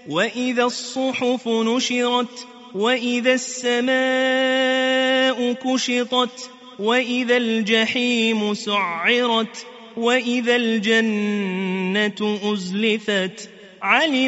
وإذا الصحف نشرت وإذا السماء كشطت وإذا الجحيم سعرت وإذا الجنة أزلفت